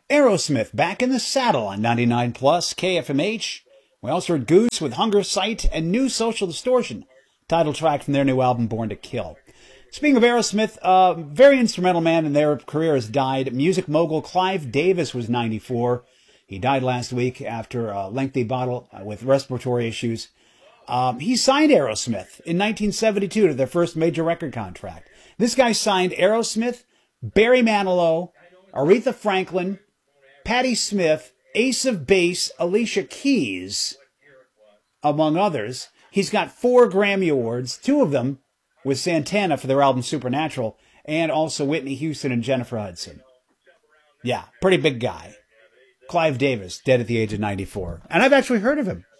Aerosmith back in the saddle on 99 Plus KFMH. We also heard Goose with Hunger Sight and New Social Distortion, title track from their new album Born to Kill. Speaking of Aerosmith, a very instrumental man in their career has died. Music mogul Clive Davis was 94. He died last week after a lengthy battle with respiratory issues. He signed Aerosmith in 1972 to their first major record contract. This guy signed Aerosmith, Barry Manilow, Aretha Franklin, Patti Smith, Ace of Base, Alicia Keys, among others. He's got 4 Grammy Awards, 2 of them with Santana for their album Supernatural, and also Whitney Houston and Jennifer Hudson. Yeah, pretty big guy. Clive Davis, dead at the age of 94. And I've actually heard of him.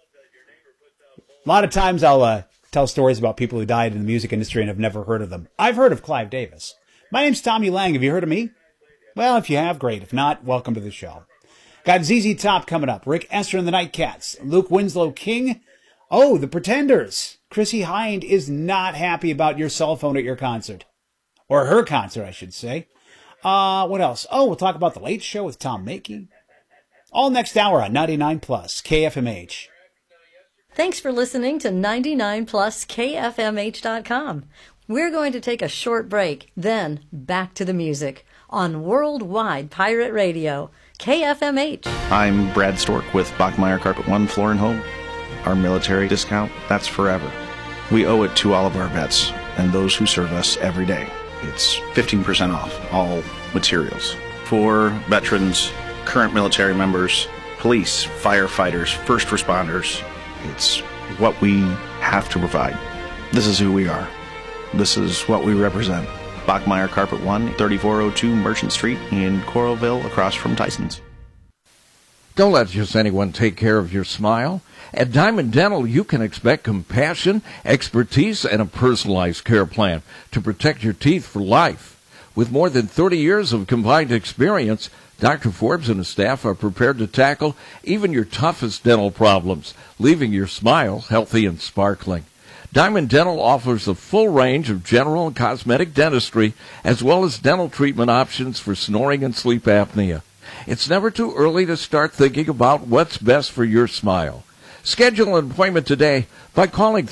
A lot of times I'll tell stories about people who died in the music industry and have never heard of them. I've heard of Clive Davis. My name's Tommy Lang. Have you heard of me? Well, if you have, great. If not, welcome to the show. Got ZZ Top coming up. Rick Esser and the Nightcats. Luke Winslow King. Oh, the Pretenders. Chrissie Hynde is not happy about your cell phone at your concert. Or her concert, I should say. What else? Oh, we'll talk about The Late Show with Tom Mackey. All next hour on 99 Plus KFMH. Thanks for listening to 99 Plus KFMH.com. We're going to take a short break, then back to the music on Worldwide Pirate Radio, KFMH. I'm Brad Stork with Bachmeyer Carpet One Floor and Home. Our military discount, that's forever. We owe it to all of our vets and those who serve us every day. It's 15% off all materials. For veterans, current military members, police, firefighters, first responders, it's what we have to provide. This is who we are. This is what we represent. Bachmeyer Carpet One, 3402 Merchant Street in Coralville, across from Tyson's. Don't let just anyone take care of your smile. At Diamond Dental, you can expect compassion, expertise, and a personalized care plan to protect your teeth for life. With more than 30 years of combined experience, Dr. Forbes and his staff are prepared to tackle even your toughest dental problems, leaving your smile healthy and sparkling. Diamond Dental offers a full range of general and cosmetic dentistry, as well as dental treatment options for snoring and sleep apnea. It's never too early to start thinking about what's best for your smile. Schedule an appointment today by calling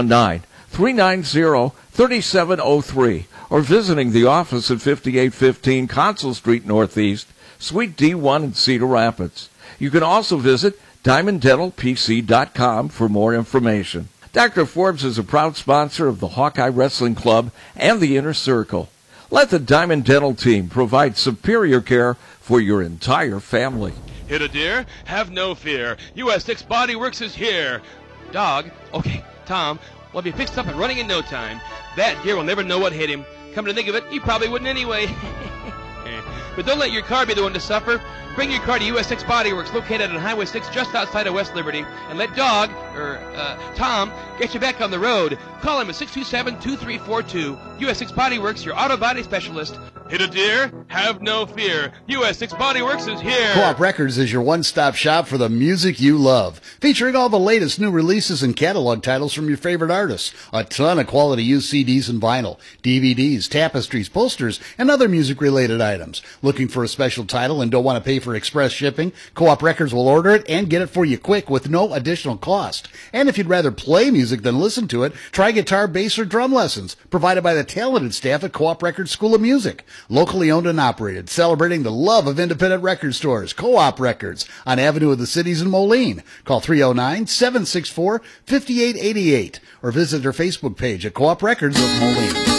319-390-3703 or visiting the office at 5815 Consul Street Northeast, Suite D1 in Cedar Rapids. You can also visit DiamondDentalPC.com for more information. Dr. Forbes is a proud sponsor of the Hawkeye Wrestling Club and the Inner Circle. Let the Diamond Dental team provide superior care for your entire family. Hit a deer? Have no fear. US 6 Body Works is here. Dog? Okay, Tom, will be fixed up and running in no time. That deer will never know what hit him. Come to think of it, he probably wouldn't anyway. But don't let your car be the one to suffer. Bring your car to US 6 Body Works, located on Highway 6 just outside of West Liberty, and let Tom, get you back on the road. Call him at 627-2342. US 6 Body Works, your auto body specialist. Hit a deer? Have no fear. US 6 Body Works is here. Co-op Records is your one-stop shop for the music you love, featuring all the latest new releases and catalog titles from your favorite artists. A ton of quality used CDs and vinyl, DVDs, tapestries, posters, and other music-related items. Looking for a special title and don't want to pay for express shipping? Co-op Records will order it and get it for you quick with no additional cost. And if you'd rather play music than listen to it, try guitar, bass, or drum lessons provided by the talented staff at Co-op Records School of Music. Locally owned and operated, celebrating the love of independent record stores. Co-op Records on Avenue of the Cities in Moline. Call 309-764-5888 or visit their Facebook page at Co-op Records of Moline.